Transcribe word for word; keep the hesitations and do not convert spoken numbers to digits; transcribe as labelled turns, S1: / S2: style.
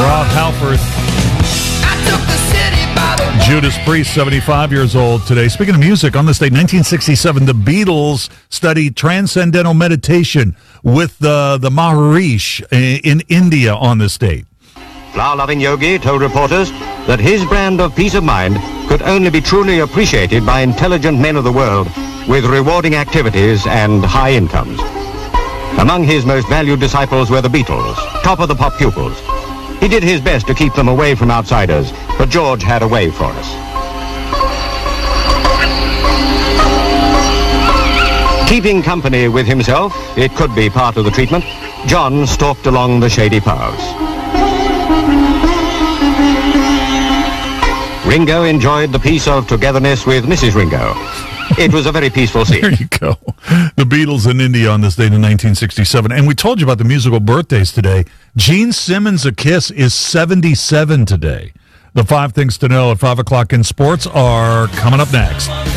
S1: Rob Halford. Judas Priest, seventy-five years old today. Speaking of music, on this day, nineteen sixty-seven, the Beatles studied transcendental meditation with the, the Maharishi in India on this date.
S2: Flower-loving yogi told reporters that his brand of peace of mind could only be truly appreciated by intelligent men of the world with rewarding activities and high incomes. Among his most valued disciples were the Beatles, top of the pop pupils. He did his best to keep them away from outsiders, but George had a way for us. Keeping company with himself, it could be part of the treatment, John stalked along the shady paths. Ringo enjoyed the peace of togetherness with Missus Ringo. It was a very peaceful scene.
S1: There you go. The Beatles in India on this date in nineteen sixty-seven. And we told you about the musical birthdays today. Gene Simmons of Kiss is seventy-seven today. The five things to know at five o'clock in sports are coming up next.